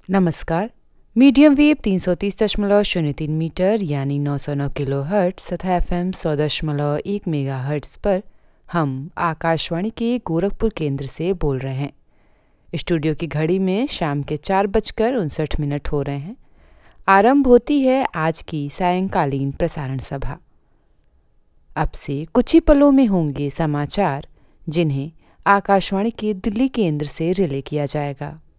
नमस्कार। Medium wave 330.03 metre यानी 909 kilo hertz तथा FM 100.1 मेगा हर्ट्स पर हम आकाशवाणी के गोरखपुर केंद्र से बोल रहे हैं। स्टूडियो की घड़ी में शाम के 4:59 हो रहे हैं। आरंभ होती है आज की सायंकालीन प्रसारण सभा। अब से कुछ ही पलों में होंगे समाचार, जिन्हें आकाशवाणी के दिल्ली केंद्र से रिले किया जाएगा।